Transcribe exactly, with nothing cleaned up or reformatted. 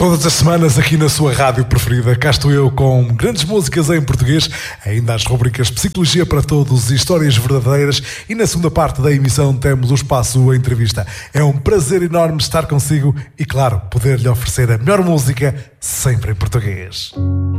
Todas as semanas aqui na sua rádio preferida, cá estou eu com grandes músicas em português, ainda as rubricas Psicologia para Todos e Histórias Verdadeiras, e na segunda parte da emissão temos o espaço a entrevista. É um prazer enorme estar consigo e, claro, poder-lhe oferecer a melhor música sempre em português.